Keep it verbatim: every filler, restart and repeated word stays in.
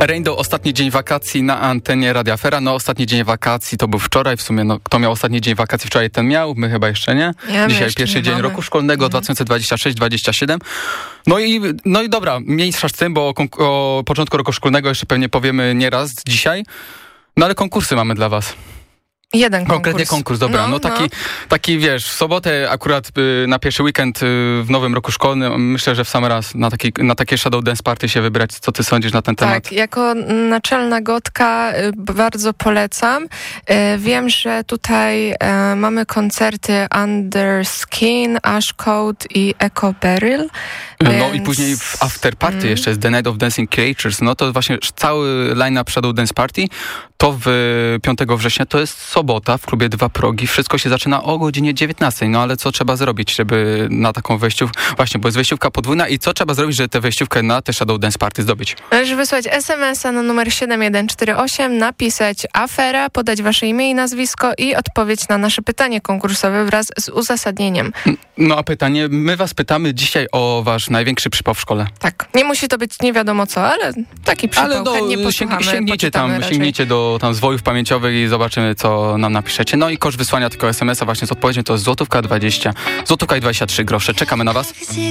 Rainbow, ostatni dzień wakacji na antenie Radia Afera. No ostatni dzień wakacji to był wczoraj. W sumie no, kto miał ostatni dzień wakacji wczoraj, ten miał. My chyba jeszcze nie. Ja Dzisiaj jeszcze pierwszy nie dzień mamy. roku szkolnego mhm. dwa tysiące dwudziestego szóstego dwudziestego siódmego. No i, no i dobra, mniejsza z tym, bo o, konk- o początku roku szkolnego jeszcze pewnie powiemy nieraz dzisiaj. No ale konkursy mamy dla was. Jeden konkurs. Konkretnie konkurs, dobra. No, No, taki, no. taki wiesz, w sobotę akurat y, na pierwszy weekend y, w nowym roku szkolnym, myślę, że w sam raz na, taki, na takie Shadow Dance Party się wybrać. Co ty sądzisz na ten temat? Tak, jako naczelna gotka y, bardzo polecam. Y, wiem, że tutaj y, mamy koncerty Under Skin, Ash Code i Echo Beryl. No więc... i później w After Party Mm. jeszcze jest The Night of Dancing Creatures. No to właśnie cały line-up Shadow Dance Party. To w piątego września to jest sobota w klubie Dwa Progi. Wszystko się zaczyna o godzinie dziewiętnastej. No ale co trzeba zrobić, żeby na taką wejściówkę... Właśnie, bo jest wejściówka podwójna i co trzeba zrobić, żeby tę wejściówkę na te Shadow Dance Party zdobyć? Należy wysłać es em es a na numer siedem jeden cztery osiem, napisać afera, podać wasze imię i nazwisko i odpowiedź na nasze pytanie konkursowe wraz z uzasadnieniem. No a pytanie, my was pytamy dzisiaj o wasz największy przypał w szkole. Tak, nie musi to być nie wiadomo co, ale taki przypał, Ale do, chętnie sięg, posłuchamy, sięgnijcie tam, poczytamy raczej. sięgnijcie do tam zwojów pamięciowych i zobaczymy, co nam napiszecie. No i koszt wysłania tylko es em es a właśnie z odpowiedzią to jest złotówka dwadzieścia, złotówka i dwadzieścia trzy grosze. Czekamy na was.